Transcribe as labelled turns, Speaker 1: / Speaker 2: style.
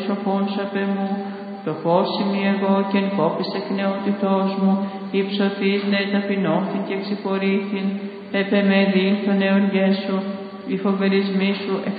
Speaker 1: προσωπών σαπε μου, φτωχός είμαι εγώ και εν κόπης εκ νεότητός μου, υψωθείς ναι ταπεινώθην και εξυπορήθην, επεμεδίν τον εωργέ σου, οι φοβερισμοί σου